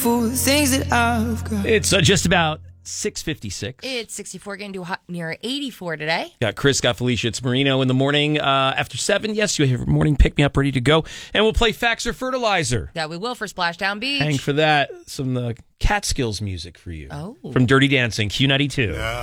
For the things that I've got. It's just about 6:56. It's 64, getting to near 84 today. Got Chris, got Felicia. It's Marino in the morning. After 7, yes, you have your morning pick-me-up ready to go. And we'll play Facts or Fertilizer. That we will for Splashdown Beach. Hang for that. Some Catskills music for you. Oh. From Dirty Dancing, Q92. Yeah.